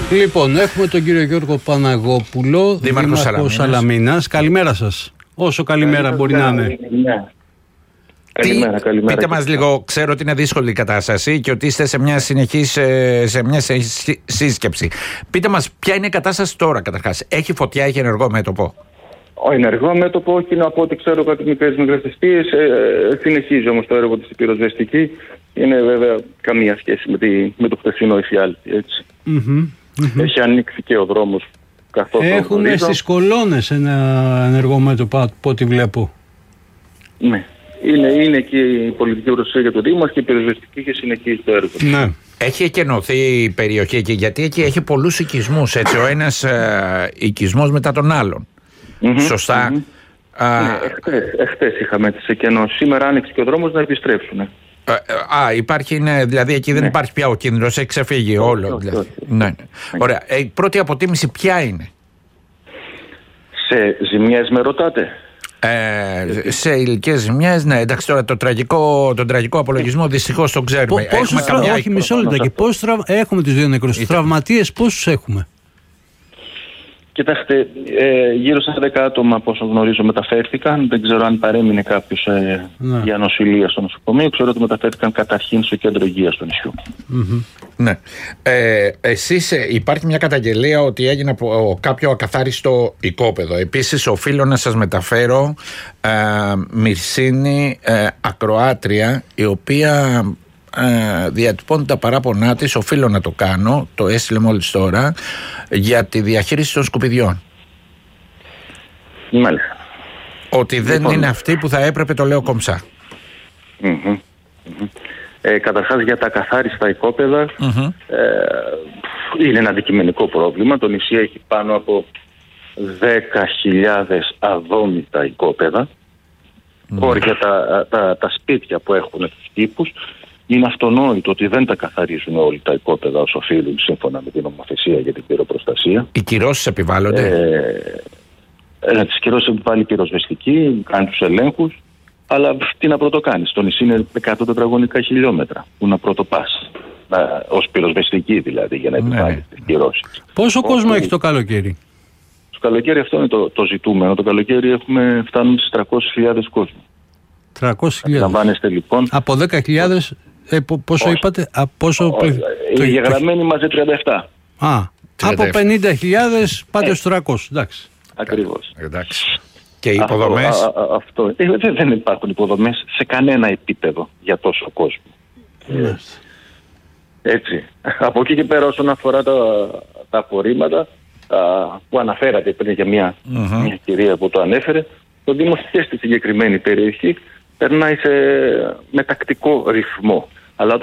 Λοιπόν, έχουμε τον κύριο Γιώργο Παναγόπουλο, Δήμαρχο Σαλαμίνας. Καλημέρα σας. Όσο καλημέρα μπορεί να είναι. Καλημέρα. Πείτε μας λίγο, ξέρω ότι είναι δύσκολη η κατάσταση και ότι είστε σε μια σύσκεψη. Πείτε μας, ποια είναι η κατάσταση τώρα καταρχάς? Έχει φωτιά, έχει ενεργό μέτωπο? Ο ενεργό μέτωπο, όχι, να πω ότι ξέρω κάτι μικρές θυσίες. Συνεχίζει όμως το έργο της πυροσβεστική. Είναι βέβαια καμία σχέση με το χθεσινό εφιάλτη, έτσι. Έχει ανοίξει και ο δρόμος καθώς έχουμε στις κολόνες ένα ενεργό μέτωπο από ό,τι βλέπω. Ναι. Είναι και η πολιτική προστασία για το Δήμο και η πυροσβεστική και συνεχίζει το έργο. Ναι. Έχει εκενωθεί η περιοχή εκεί, γιατί εκεί έχει πολλούς οικισμούς, έτσι, ο ένας οικισμός μετά τον άλλον. Σωστά. Ναι, εχθές είχαμε τις εκενώσεις. Σήμερα άνοιξε και ο δρόμος να επιστρέψουν. Υπάρχει, δηλαδή εκεί δεν υπάρχει πια ο κίνδυνος, έχει ξεφύγει όλο. Δηλαδή. Ναι. Ωραία. Η πρώτη αποτίμηση ποια είναι? Σε ζημιές με ρωτάτε? Σε υλικές ζημιές, ναι, εντάξει, τώρα τον τραγικό απολογισμό δυστυχώς τον ξέρουμε. Όχι, μισό λεπτάκι. Έχουμε τους δύο νεκρούς. Τραυματίες πόσους έχουμε? Κοιτάξτε, γύρω στα 10 άτομα από όσο γνωρίζω μεταφέρθηκαν. Δεν ξέρω αν παρέμεινε κάποιος για νοσηλεία στο νοσοκομείο. Ξέρω ότι μεταφέρθηκαν καταρχήν στο κέντρο υγείας του νησιού. Ναι. Εσείς, υπάρχει μια καταγγελία ότι έγινε από κάποιο ακαθάριστο οικόπεδο. Επίσης οφείλω να σας μεταφέρω Μυρσίνη ακροάτρια, η οποία διατυπώνει τα παράπονά της, οφείλω να το κάνω, το έστειλε μόλις τώρα, για τη διαχείριση των σκουπιδιών. Μάλιστα. Ότι δεν είναι αυτή που θα έπρεπε, το λέω κομψά. Καταρχάς για τα καθάριστα οικόπεδα, είναι ένα αντικειμενικό πρόβλημα. Το νησί έχει πάνω από 10.000 αδόμητα οικόπεδα. Όρια τα σπίτια που έχουν τους τύπους. Είναι αυτονόητο ότι δεν τα καθαρίζουν όλοι τα οικόπεδα όσο οφείλουν σύμφωνα με την νομοθεσία για την πυροπροστασία. Οι κυρώσεις επιβάλλονται? Τις κυρώσεις επιβάλλει η πυροσβεστική, κάνει τους ελέγχους, αλλά τι να πρωτοκάνεις? Το νησί είναι 100 τετραγωνικά χιλιόμετρα. Που να πρωτοπάς, ως πυροσβεστική δηλαδή, για να επιβάλλει τις κυρώσεις. Πόσο κόσμο έχει το καλοκαίρι? Το καλοκαίρι αυτό είναι το ζητούμενο. Το καλοκαίρι φτάνουμε στις 300.000 κόσμο. 300.000. Λαμβάνεστε λοιπόν. Από 10.000, πόσο είπατε? Οι εγγεγραμμένοι μαζί 37. Από 50.000 πάτε στους 300. Εντάξει. Ακριβώς. Εντάξει. Και οι υποδομές? Δεν υπάρχουν υποδομές σε κανένα επίπεδο για τόσο κόσμο. Έτσι. Από εκεί και πέρα, όσον αφορά τα απορρίμματα που αναφέρατε πριν για μια κυρία που το ανέφερε, το Δήμος και στη συγκεκριμένη περιοχή περνάει με τακτικό ρυθμό